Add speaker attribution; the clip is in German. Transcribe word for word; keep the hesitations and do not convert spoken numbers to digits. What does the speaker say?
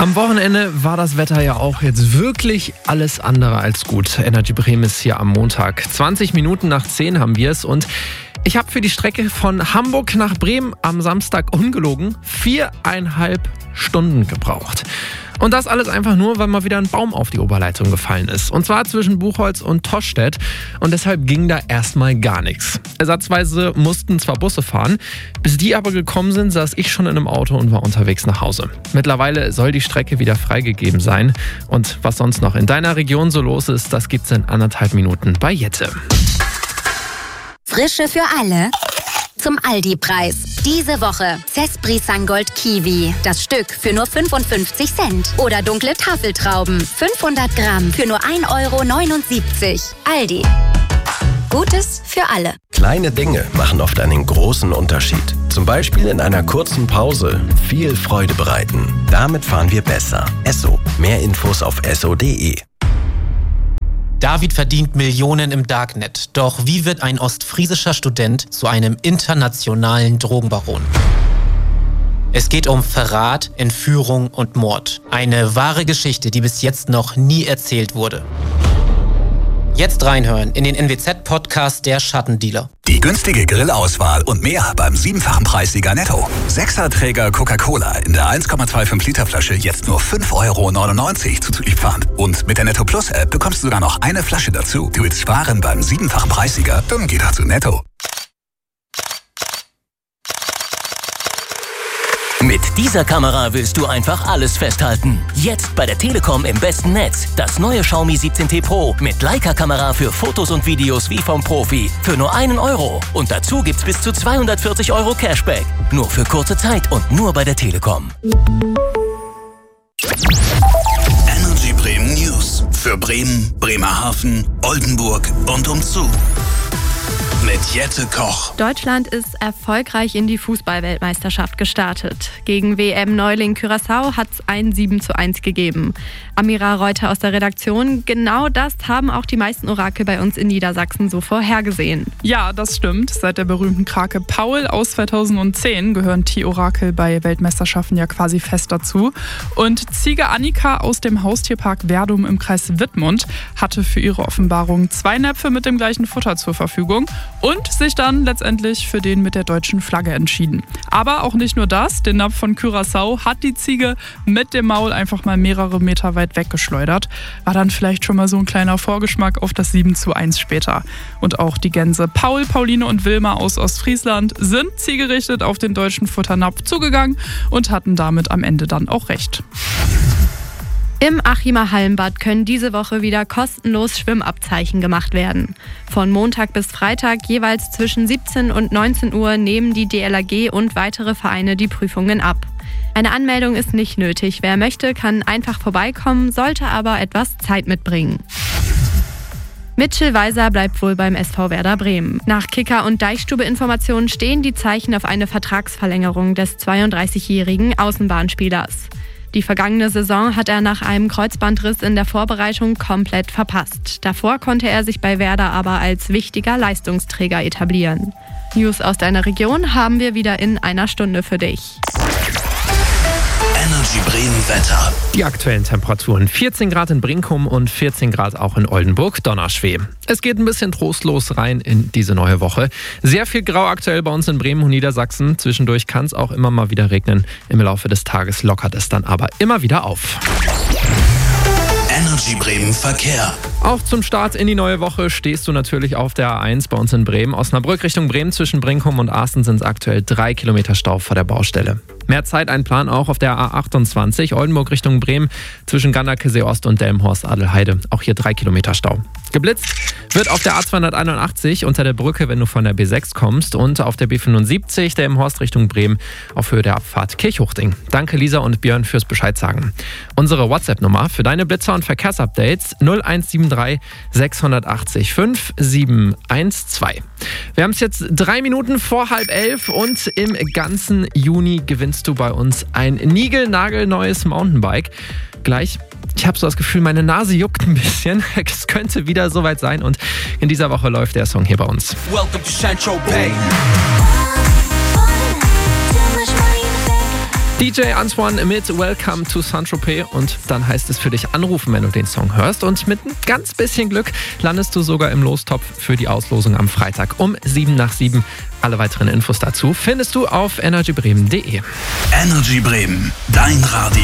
Speaker 1: Am Wochenende war das Wetter ja auch jetzt wirklich alles andere als gut. Energy Bremen ist hier am Montag. zwanzig Minuten nach zehn haben wir es und ich habe für die Strecke von Hamburg nach Bremen am Samstag ungelogen viereinhalb Stunden gebraucht. Und das alles einfach nur, weil mal wieder ein Baum auf die Oberleitung gefallen ist. Und zwar zwischen Buchholz und Toschstedt. Und deshalb ging da erstmal gar nichts. Ersatzweise mussten zwar Busse fahren, bis die aber gekommen sind, saß ich schon in einem Auto und war unterwegs nach Hause. Mittlerweile soll die Strecke wieder freigegeben sein. Und was sonst noch in deiner Region so los ist, das gibt's in anderthalb Minuten bei Jette.
Speaker 2: Frische für alle. Zum Aldi-Preis. Diese Woche Cespri Sangold Kiwi. Das Stück für nur fünfundfünfzig Cent. Oder dunkle Tafeltrauben. fünfhundert Gramm für nur ein Euro neunundsiebzig. Aldi. Gutes für alle.
Speaker 3: Kleine Dinge machen oft einen großen Unterschied. Zum Beispiel in einer kurzen Pause viel Freude bereiten. Damit fahren wir besser. Esso. Mehr Infos auf esso punkt de.
Speaker 4: David verdient Millionen im Darknet. Doch wie wird ein ostfriesischer Student zu einem internationalen Drogenbaron? Es geht um Verrat, Entführung und Mord. Eine wahre Geschichte, die bis jetzt noch nie erzählt wurde. Jetzt reinhören in den N W Z-Podcast Der Schattendealer.
Speaker 5: Die günstige Grillauswahl und mehr beim siebenfachen Preissieger Netto. Sechserträger Coca-Cola in der eins Komma fünfundzwanzig Liter Flasche jetzt nur fünf Euro neunundneunzig zuzüglich Pfand. Und mit der Netto Plus App bekommst du sogar noch eine Flasche dazu. Du willst sparen beim siebenfachen Preissieger? Dann geh doch zu Netto.
Speaker 6: Mit dieser Kamera willst du einfach alles festhalten. Jetzt bei der Telekom im besten Netz. Das neue Xiaomi siebzehn T Pro mit Leica-Kamera für Fotos und Videos wie vom Profi. Für nur einen Euro. Und dazu gibt's bis zu zweihundertvierzig Euro Cashback. Nur für kurze Zeit und nur bei der Telekom.
Speaker 5: Energy Bremen News. Für Bremen, Bremerhaven, Oldenburg und umzu. Mit Jette Koch.
Speaker 7: Deutschland ist erfolgreich in die Fußball-Weltmeisterschaft gestartet. Gegen W M-Neuling Curaçao hat es ein sieben zu eins gegeben. Amira Reuter aus der Redaktion, genau das haben auch die meisten Orakel bei uns in Niedersachsen so vorhergesehen.
Speaker 8: Ja, das stimmt. Seit der berühmten Krake Paul aus zweitausendzehn gehören die Orakel bei Weltmeisterschaften ja quasi fest dazu. Und Ziege Annika aus dem Haustierpark Verdum im Kreis Wittmund hatte für ihre Offenbarung zwei Näpfe mit dem gleichen Futter zur Verfügung und sich dann letztendlich für den mit der deutschen Flagge entschieden. Aber auch nicht nur das, den Napf von Curaçao hat die Ziege mit dem Maul einfach mal mehrere Meter weit weggeschleudert. War dann vielleicht schon mal so ein kleiner Vorgeschmack auf das sieben zu eins später. Und auch die Gänse Paul, Pauline und Wilma aus Ostfriesland sind zielgerichtet auf den deutschen Futternapf zugegangen und hatten damit am Ende dann auch recht.
Speaker 7: Im Achimer Hallenbad können diese Woche wieder kostenlos Schwimmabzeichen gemacht werden. Von Montag bis Freitag jeweils zwischen siebzehn und neunzehn Uhr nehmen die D L R G und weitere Vereine die Prüfungen ab. Eine Anmeldung ist nicht nötig. Wer möchte, kann einfach vorbeikommen, sollte aber etwas Zeit mitbringen. Mitchell Weiser bleibt wohl beim S V Werder Bremen. Nach Kicker- und Deichstube-Informationen stehen die Zeichen auf eine Vertragsverlängerung des zweiunddreißigjährigen Außenbahnspielers. Die vergangene Saison hat er nach einem Kreuzbandriss in der Vorbereitung komplett verpasst. Davor konnte er sich bei Werder aber als wichtiger Leistungsträger etablieren. News aus deiner Region haben wir wieder in einer Stunde für dich.
Speaker 5: Energy Bremen Wetter.
Speaker 1: Die aktuellen Temperaturen: vierzehn Grad in Brinkum und vierzehn Grad auch in Oldenburg, Donnerschwee. Es geht ein bisschen trostlos rein in diese neue Woche. Sehr viel Grau aktuell bei uns in Bremen und Niedersachsen. Zwischendurch kann es auch immer mal wieder regnen. Im Laufe des Tages lockert es dann aber immer wieder auf.
Speaker 5: Energy Bremen Verkehr.
Speaker 1: Auch zum Start in die neue Woche stehst du natürlich auf der A eins bei uns in Bremen. Osnabrück Richtung Bremen zwischen Brinkum und Asten sind es aktuell drei Kilometer Stau vor der Baustelle. Mehr Zeit einplanen auch auf der A achtundzwanzig Oldenburg Richtung Bremen zwischen Ganderkesee Ost und Delmenhorst-Adelheide. Auch hier drei Kilometer Stau. Geblitzt wird auf der A zweihunderteinundachtzig unter der Brücke, wenn du von der B sechs kommst, und auf der B fünfundsiebzig Delmenhorst Richtung Bremen auf Höhe der Abfahrt Kirchhochding. Danke Lisa und Björn fürs Bescheid sagen. Unsere WhatsApp-Nummer für deine Blitzer und Verkehrsupdates null eins sieben drei sechs acht fünf sieben eins zwei. Wir haben es jetzt drei Minuten vor halb elf und im ganzen Juni gewinnst du bei uns ein niegelnagelneues Mountainbike. Gleich, ich habe so das Gefühl, meine Nase juckt ein bisschen. Es könnte wieder soweit sein und in dieser Woche läuft der Song hier bei uns.
Speaker 9: Welcome to Central Bay.
Speaker 1: D J Antoine mit Welcome to Saint-Tropez und dann heißt es für dich anrufen, wenn du den Song hörst und mit ein ganz bisschen Glück landest du sogar im Lostopf für die Auslosung am Freitag um sieben nach sieben. Alle weiteren Infos dazu findest du auf energy bremen punkt de.
Speaker 5: Energy Bremen, dein Radio.